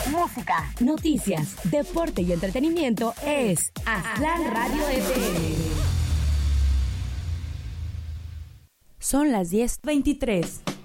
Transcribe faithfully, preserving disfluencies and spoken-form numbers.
música, noticias, deporte y entretenimiento es Aztlán Radio F M. Son las diez veintitrés.